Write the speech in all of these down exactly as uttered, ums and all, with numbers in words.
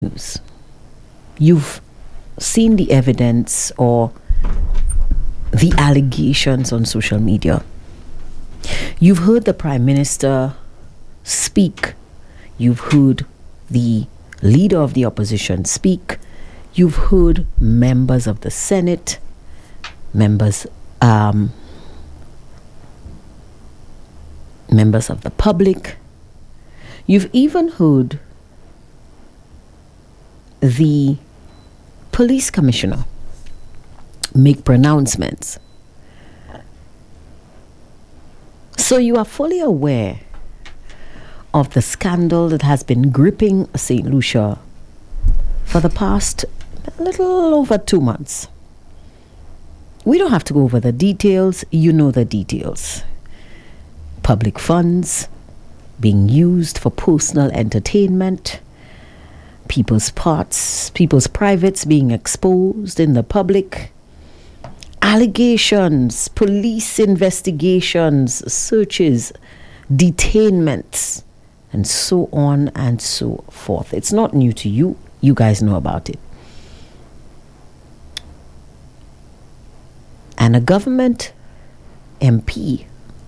news. You've seen the evidence or the allegations on social media. You've heard the Prime Minister speak. You've heard the leader of the opposition speak. You've heard members of the Senate, members, um, members of the public. You've even heard the police commissioner make pronouncements. So you are fully aware of the scandal that has been gripping Saint Lucia for the past little over two months. We don't have to go over the details. You know the details. Public funds being used for personal entertainment, people's parts, people's privates being exposed in the public, allegations, police investigations, searches, detainments, and so on and so forth. It's not new to you. You guys know about it. And a government M P,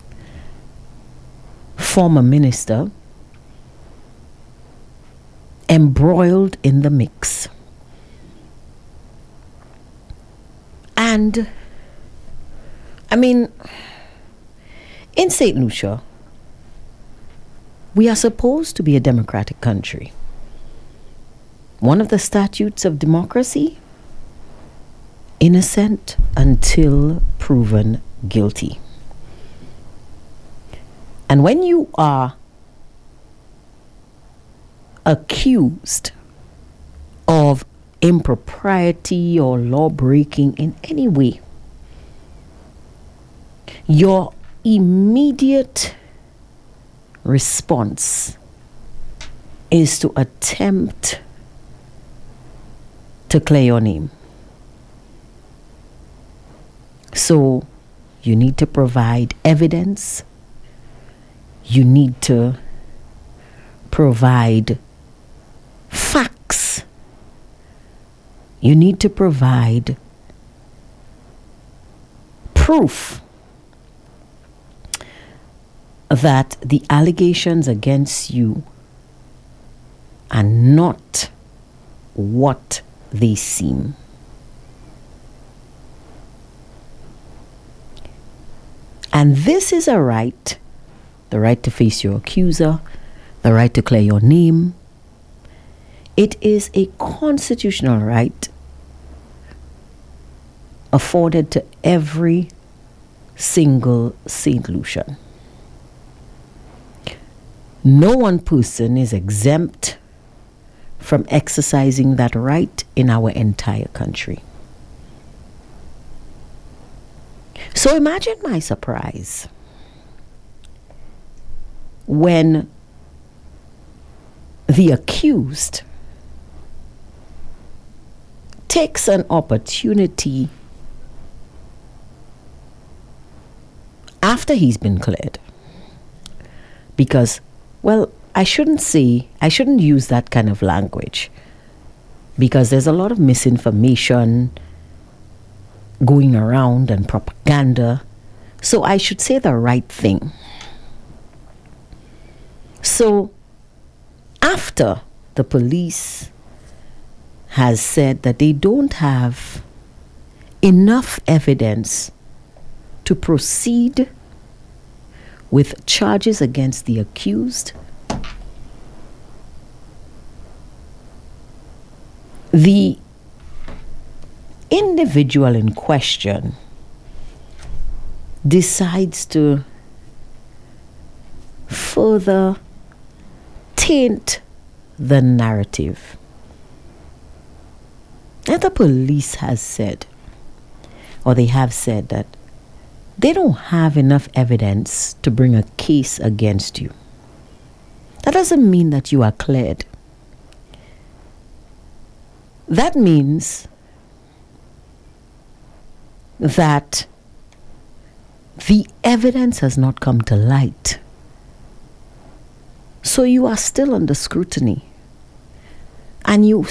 former minister, embroiled in the mix. And I mean, in Saint Lucia, we are supposed to be a democratic country. One of the statutes of democracy: innocent until proven guilty. And when you are accused of impropriety or law breaking in any way, your immediate response is to attempt to clear your name. So you need to provide evidence. You need to provide facts. You need to provide proof that the allegations against you are not what they seem. And this is a right, the right to face your accuser, the right to clear your name. It is a constitutional right afforded to every single Saint Lucian. No one person is exempt from exercising that right in our entire country. So imagine my surprise when the accused takes an opportunity after he's been cleared. Because, well, I shouldn't say, I shouldn't use that kind of language, because there's a lot of misinformation going around and propaganda. So I should say the right thing. So after the police has said that they don't have enough evidence to proceed with charges against the accused, the individual in question decides to further taint the narrative. And the police has said, or they have said, that they don't have enough evidence to bring a case against you. That doesn't mean that you are cleared. That means that the evidence has not come to light. So you are still under scrutiny. And you